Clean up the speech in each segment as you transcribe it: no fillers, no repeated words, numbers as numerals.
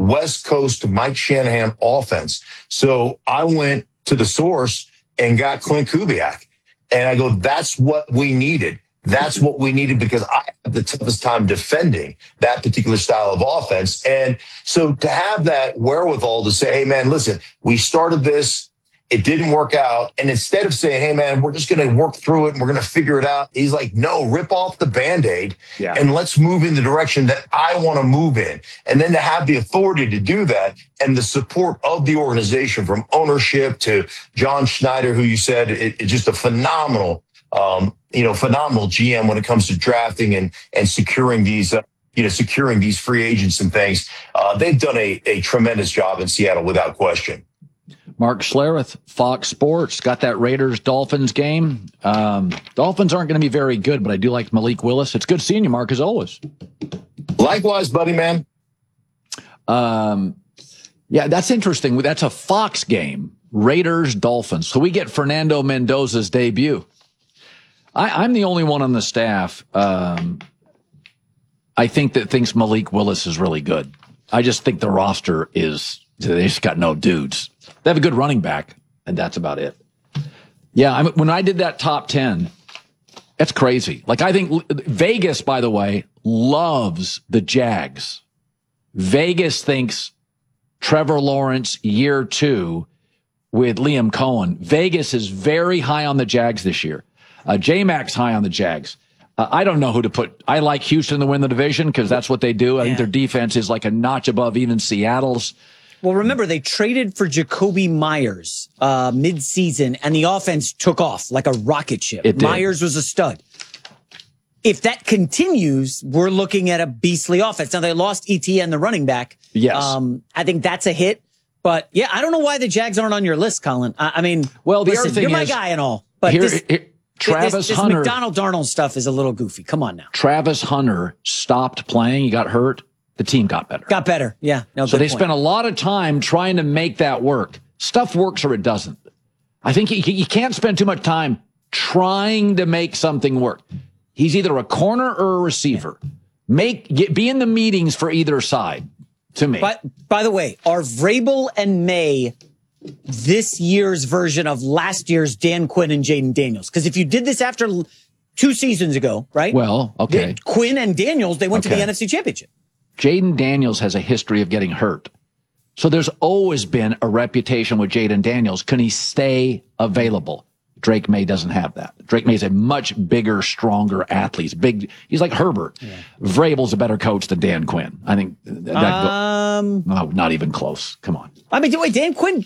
West Coast Mike Shanahan offense. So I went to the source and got Clint Kubiak. And I go, that's what we needed. That's what we needed because I had the toughest time defending that particular style of offense. And so to have that wherewithal to say, hey, man, listen, we started this. It didn't work out. And instead of saying, hey, man, we're just going to work through it and we're going to figure it out. He's like, no, rip off the Band-Aid and let's move in the direction that I want to move in. And then to have the authority to do that and the support of the organization from ownership to John Schneider, who you said is just a phenomenal, phenomenal GM when it comes to drafting and securing these, securing these free agents and things. They've done a tremendous job in Seattle without question. Mark Schlereth, Fox Sports, got that Raiders-Dolphins game. Dolphins aren't going to be very good, but I do like Malik Willis. It's good seeing you, Mark, as always. Likewise, buddy, man. Yeah, that's interesting. That's a Fox game, Raiders-Dolphins. So we get Fernando Mendoza's debut. I'm the only one on the staff, I think that thinks Malik Willis is really good. I just think the roster they just got no dudes. They have a good running back, and that's about it. Yeah, when I did that top 10, that's crazy. Like, I think Vegas, by the way, loves the Jags. Vegas thinks Trevor Lawrence year 2 with Liam Cohen. Vegas is very high on the Jags this year. J-Mac's high on the Jags. I don't know who to put. I like Houston to win the division because that's what they do. I think their defense is like a notch above even Seattle's. Well, remember, they traded for Jacoby Myers mid-season, and the offense took off like a rocket ship. Myers was a stud. If that continues, we're looking at a beastly offense. Now, they lost ETN, the running back. Yes. I think that's a hit. But, yeah, I don't know why the Jags aren't on your list, Colin. I mean, well, listen, you're my guy and all. But Travis this Hunter. McDonald Darnold stuff is a little goofy. Come on now. Travis Hunter stopped playing. He got hurt. The team got better. Got better, yeah. No, so they spent a lot of time trying to make that work. Stuff works or it doesn't. I think you can't spend too much time trying to make something work. He's either a corner or a receiver. Be in the meetings for either side, to me. But by the way, are Vrabel and May this year's version of last year's Dan Quinn and Jaden Daniels? Because if you did this after 2 seasons ago, right? Well, okay. Quinn and Daniels, they went to the NFC Championship. Jaden Daniels has a history of getting hurt. So there's always been a reputation with Jaden Daniels. Can he stay available? Drake May doesn't have that. Drake May is a much bigger, stronger athlete. He's like Herbert. Yeah. Vrabel's a better coach than Dan Quinn. I think no, not even close. Come on. I mean, wait, Dan Quinn,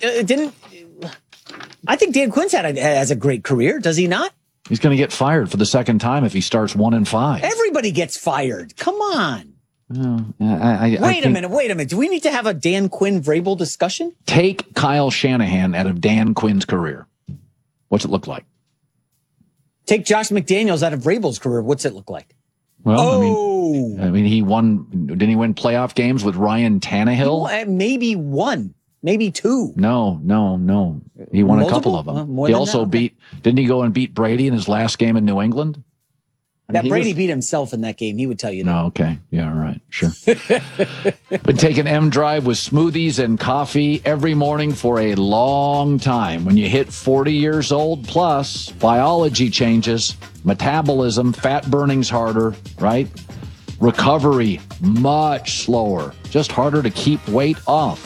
I think Dan Quinn's has a great career. Does he not? He's going to get fired for the second time if he starts 1-5. Everybody gets fired. Come on. Wait a minute. Do we need to have a Dan Quinn Vrabel discussion? Take Kyle Shanahan out of Dan Quinn's career. What's it look like? Take Josh McDaniels out of Vrabel's career. What's it look like? Well, I mean, didn't he win playoff games with Ryan Tannehill? Maybe one, maybe two. No. He won a couple of them. He also didn't he go and beat Brady in his last game in New England? That Brady beat himself in that game. He would tell you that. No, okay. Yeah, all right. Sure. Been taking M Drive with smoothies and coffee every morning for a long time. When you hit 40 years old plus, biology changes, metabolism, fat burning's harder, right? Recovery, much slower, just harder to keep weight off.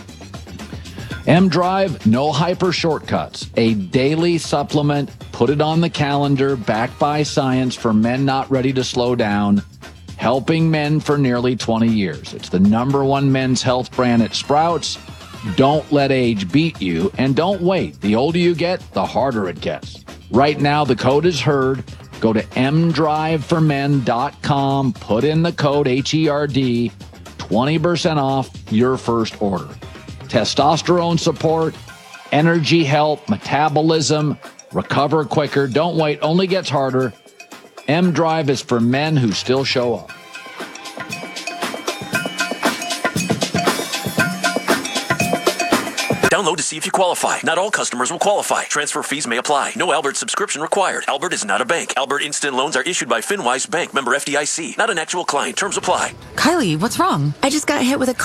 M Drive, no hyper shortcuts, a daily supplement. Put it on the calendar, backed by science for men not ready to slow down, helping men for nearly 20 years. It's the #1 men's health brand at Sprouts. Don't let age beat you, and don't wait. The older you get, the harder it gets. Right now, the code is HERD. Go to mdriveformen.com, put in the code HERD, 20% off your first order. Testosterone support, energy help, metabolism, recover quicker. Don't wait. Only gets harder. M Drive is for men who still show up. Download to see if you qualify. Not all customers will qualify. Transfer fees may apply. No Albert subscription required. Albert is not a bank. Albert Instant Loans are issued by FinWise Bank, member FDIC. Not an actual client. Terms apply. Kylie, what's wrong? I just got hit with a